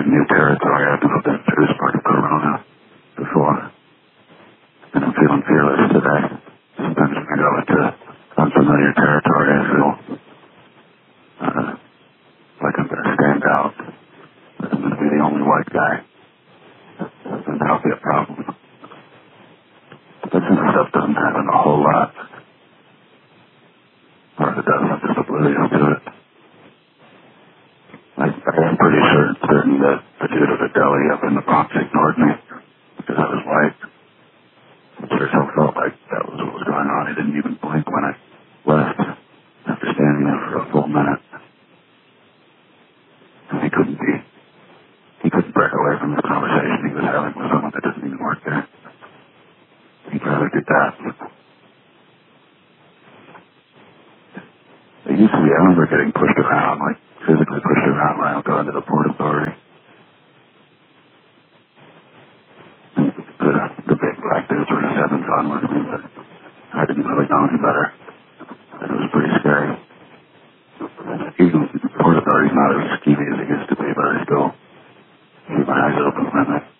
entering new territory. I've never been through this part of Corona before. And I'm feeling fearless today. Sometimes when I go into unfamiliar territory, I feel like I'm going to stand out. That I'm going to be the only white guy. And that'll be a problem. But this stuff doesn't happen a whole lot. Or if it does, I'm just oblivious to it. I am pretty certain that the dude at the deli up in the Bronx ignored me because I was white. It sure felt like that was what was going on. He didn't even blink when I left after standing there for a full minute. And he couldn't break away from the conversation he was having with someone that doesn't even work there. He'd rather do that. It used to be, I remember getting pushed around, like physically pushed around when I would go into the Port Authority. And the big black dudes were just having fun with me, but I didn't really know any better. And it was pretty scary. Even the Port Authority's not as skeevy as it used to be, but I still keep my eyes open when I